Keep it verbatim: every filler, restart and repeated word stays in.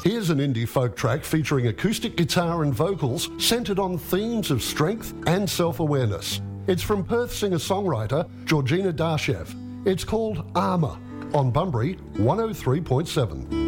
Here's an indie folk track featuring acoustic guitar and vocals centred on themes of strength and self-awareness. It's from Perth singer-songwriter Georgina Darshev. It's called Armour on Bunbury one oh three point seven.